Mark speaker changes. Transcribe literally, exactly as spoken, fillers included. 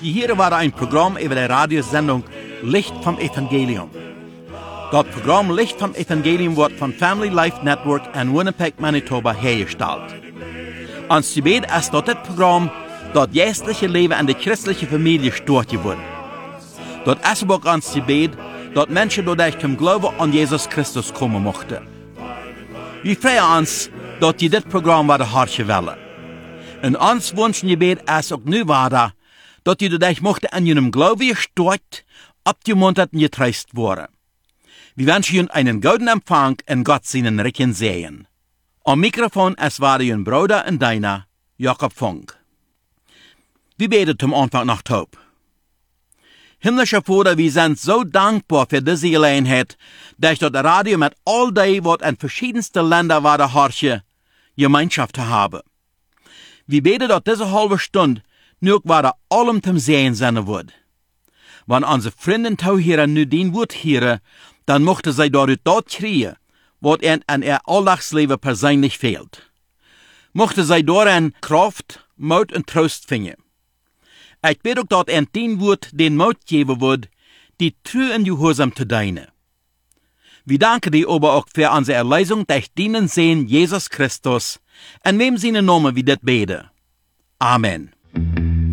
Speaker 1: Hier war ein Programm über die Radiosendung Licht vom Evangelium. Das Programm Licht vom Evangelium wird von Family Life Network in Winnipeg, Manitoba hergestellt. Ons gebed ist, dass das Programm das geistliche Leben in der christlichen Familie stört wird. Das ist auch ons gebed, dass Menschen dadurch zum Glauben an Jesus Christus kommen möchten. Wir freuen uns, dass die das Programm werden hartje wollen. Und ons wünschen gebed ist auch nu weiter, dass die dadurch möchten an ihrem Glauben gestärkt, abgemuntert und getröstet worden. Wir wünschen Ihnen einen guten Empfang und Gott seinen reichen Segen. Am Mikrofon es war Ihr Bruder und deiner, Jakob Funk. Wir beten zum Anfang nach Taub. Himmlischer Vater, wir sind so dankbar für diese Gelegenheit, dass das Radio mit all dem, was in verschiedensten Ländern war, der Harche, Gemeinschaft haben. Wir beten, dass diese halbe Stunde nur war allem zum Sehen sein wird. Wenn unsere Freunde hier nu den Wort hören, dann mochte sie dort dort kriegen, was ihnen an ihr Alltagsleben persönlich fehlt. Mochte sie darin Kraft, Mut und Trost finden. Ich bete auch, dass ihnen den Wort den Mut geben wird, die treu und gehorsam zu dienen. Wir danken dir aber auch für unsere Erlösung durch deinen Sohn Jesus Christus, in wem seine Namen wir das beten. Amen.